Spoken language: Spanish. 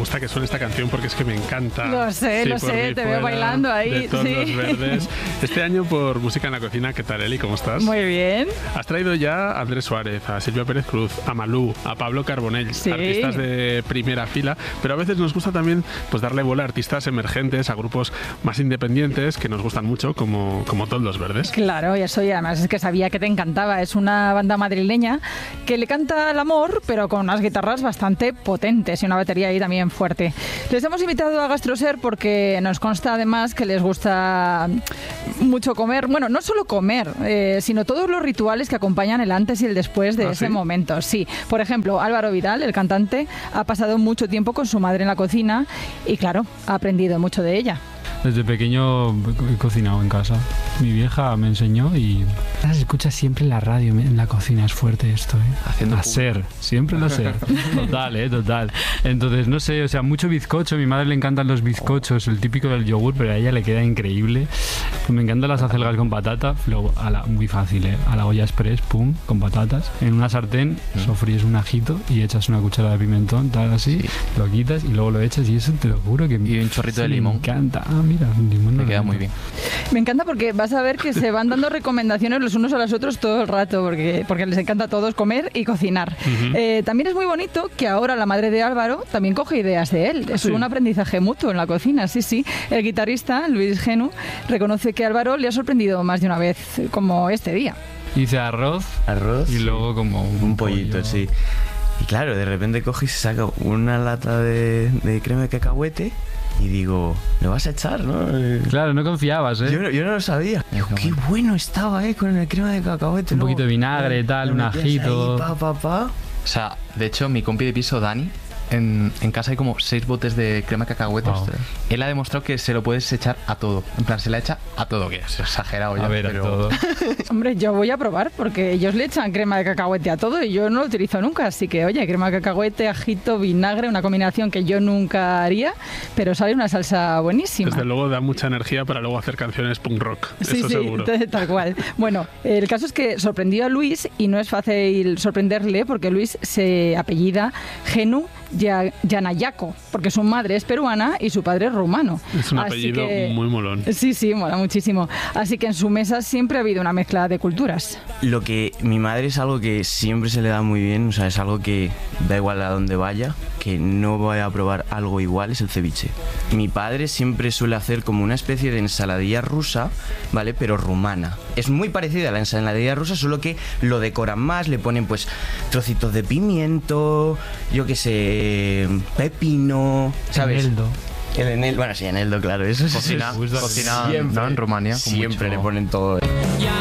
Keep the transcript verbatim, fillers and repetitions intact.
gusta que suene esta canción porque es que me encanta. Lo sé, Sí, lo por sé, mí te veo fuera, bailando ahí. De tonos Sí. verdes. Este año por Música en la Cocina, ¿qué tal, Eli? ¿Cómo estás? Muy bien. Has traído ya a Andrés Suárez, a Silvia Pérez Cruz, a Malú, a Pablo Carbonell, Sí. artistas de primera fila, pero a veces nos gusta también pues darle bola a artistas emergentes, a grupos más independientes que nos gustan mucho, como, como Todos los Verdes. Claro, y eso, y además es que sabía que te encantaba. Es una banda madrileña que le canta al amor, pero con unas guitarras bastante potentes y una batería ahí también fuerte. Les hemos invitado a Gastroser porque nos consta además que les gusta mucho comer. Bueno, no solo comer, eh, sino todos los rituales que acompañan el antes y el después de ¿Ah, ese sí? momento. Sí, por ejemplo, Álvaro Vidal, el cantante, ha pasado mucho tiempo con su madre en la cocina y claro, ha aprendido mucho de ella. Desde pequeño he cocinado en casa. Mi vieja me enseñó y... Se escucha siempre en la radio, en la cocina, es fuerte esto, ¿eh? Haciendo a público. ser, siempre lo sé. Total, ¿eh? Total. Entonces, no sé, o sea, mucho bizcocho. A mi madre le encantan los bizcochos, el típico del yogur, pero a ella le queda increíble. Pues me encantan las acelgas con patata, luego, a la, muy fácil, ¿eh? A la olla express, pum, con patatas. En una sartén sofríes un ajito y echas una cucharada de pimentón, tal así, Sí. lo quitas y luego lo echas y eso te lo juro que... Y un chorrito de me limón. encanta. Ah, mira, un limón. Me no queda lo muy meto. bien. Me encanta porque vas a ver que se van dando recomendaciones los unos a los otros todo el rato, porque, porque les encanta a todos comer y cocinar. Ujú. Eh, también es muy bonito que ahora la madre de Álvaro también coge ideas de él. Es sí? un aprendizaje mutuo en la cocina, sí, sí. El guitarrista, Luis Genu, reconoce que Álvaro le ha sorprendido más de una vez, como este día. Hice arroz Arroz. y sí. luego como un, Un pollito, pollo. sí. Y claro, de repente coge y se saca una lata de, de crema de cacahuete y digo, ¿le vas a echar, no? Eh, Claro, no confiabas, ¿eh? Yo, no- yo no lo sabía. Digo, qué bueno estaba, ¿eh? Con el crema de cacahuete. Un luego, poquito de vinagre, tal, lo un metías ajito. ahí, pa, pa, pa. O sea, de hecho, mi compi de piso, Dani, en, en casa hay como seis botes de crema de cacahuete. Wow. Él ha demostrado que se lo puedes echar a todo. En plan, se la echa a todo, que es exagerado ya. A ver, pero... a todo. Hombre, yo voy a probar porque ellos le echan crema de cacahuete a todo y yo no lo utilizo nunca. Así que, oye, crema de cacahuete, ajito, vinagre, una combinación que yo nunca haría, pero sale una salsa buenísima. Desde luego da mucha energía para luego hacer canciones punk rock, Sí, eso sí, seguro. entonces, tal cual. Bueno, el caso es que sorprendió a Luis y no es fácil sorprenderle porque Luis se apellida Genu Ya- Yanayaco, porque su madre es peruana y su padre es rumano. Es un Así apellido que- muy molón. Sí, sí, mola muchísimo. Así que en su mesa siempre ha habido una mezcla de culturas. Lo que mi madre es algo que siempre se le da muy bien, o sea, es algo que da igual a donde vaya, que no voy a probar algo igual, es el ceviche. Mi padre siempre suele hacer como una especie de ensaladilla rusa, ¿vale? Pero rumana. Es muy parecida a la ensaladilla rusa, solo que lo decoran más, le ponen pues trocitos de pimiento, yo qué sé, pepino, ¿sabes? Eneldo. El eneldo, bueno, sí, eneldo, claro, eso es... Cocina, eso es- cocina siempre, ¿no? En Rumania. con Siempre mucho- le ponen todo.